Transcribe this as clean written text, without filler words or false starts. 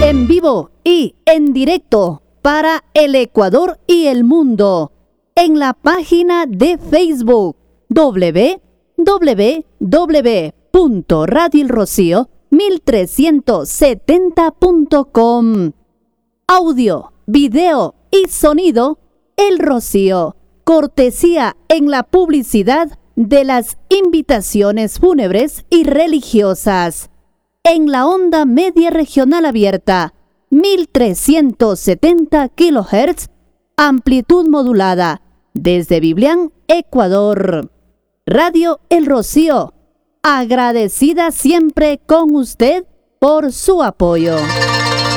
En vivo y en directo para el Ecuador y el mundo en la página de Facebook www.radioelrocío1370.com. Audio, video y sonido El Rocío. Cortesía en la publicidad de las invitaciones fúnebres y religiosas. En la onda media regional abierta, 1370 kHz, amplitud modulada, desde Biblián, Ecuador. Radio El Rocío, agradecida siempre con usted por su apoyo.